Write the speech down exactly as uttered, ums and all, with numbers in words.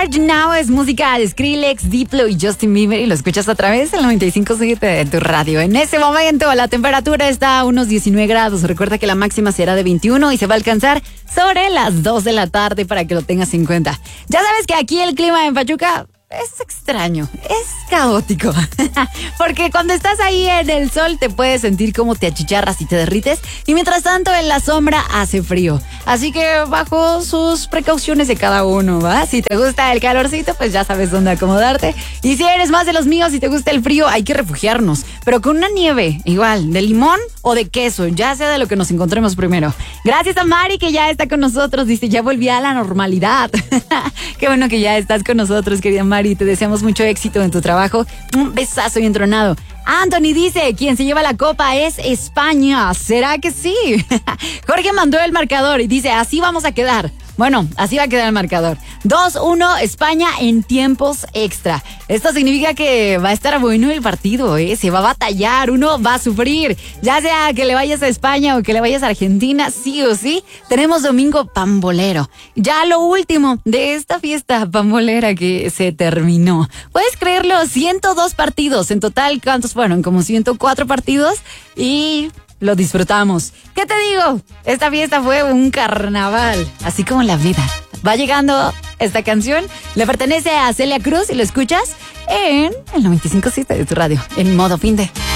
Right Now es música de Skrillex, Diplo y Justin Bieber y lo escuchas a través del noventa y cinco punto siete de tu radio. En ese momento la temperatura está a unos diecinueve grados. Recuerda que la máxima será de veintiuno y se va a alcanzar sobre las dos de la tarde para que lo tengas en cuenta. Ya sabes que aquí el clima en Pachuca es extraño, es caótico, porque cuando estás ahí en el sol te puedes sentir como te achicharras y te derrites, y mientras tanto en la sombra hace frío, así que bajo sus precauciones de cada uno, ¿va? Si te gusta el calorcito, pues ya sabes dónde acomodarte, y si eres más de los míos, si te gusta el frío, hay que refugiarnos, pero con una nieve, igual, de limón o de queso, ya sea de lo que nos encontremos primero. Gracias a Mari que ya está con nosotros, dice, ya volví a la normalidad. Qué bueno que ya estás con nosotros, querida Mari. Y te deseamos mucho éxito en tu trabajo. Un besazo y entronado. Anthony dice, quien se lleva la copa es España. ¿Será que sí? Jorge mandó el marcador y dice, así vamos a quedar. Bueno, así va a quedar el marcador. dos uno España en tiempos extra. Esto significa que va a estar bueno el partido, ¿eh? Se va a batallar, uno va a sufrir. Ya sea que le vayas a España o que le vayas a Argentina, sí o sí, tenemos domingo pambolero. Ya lo último de esta fiesta pambolera que se terminó. ¿Puedes creerlo? ciento dos partidos. En total, ¿cuántos fueron? Como ciento cuatro partidos y lo disfrutamos. ¿Qué te digo? Esta fiesta fue un carnaval, así como la vida. Va llegando esta canción, le pertenece a Celia Cruz y lo escuchas en el noventa y cinco punto siete de tu radio, en modo fin de...